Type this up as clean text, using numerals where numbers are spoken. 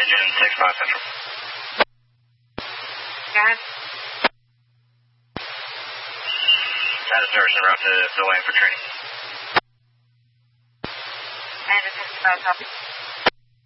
engine 65 Central. Go ahead. Status service en route to Phil Wayne for training. Engine 65, copy.